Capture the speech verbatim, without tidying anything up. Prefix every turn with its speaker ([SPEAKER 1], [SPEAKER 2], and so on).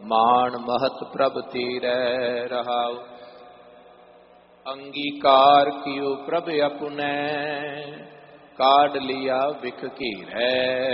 [SPEAKER 1] मान महत प्रभ तीरै रहाउ। अंगीकार कियो प्रभ अपने काढ़ लिया बिख कीरै।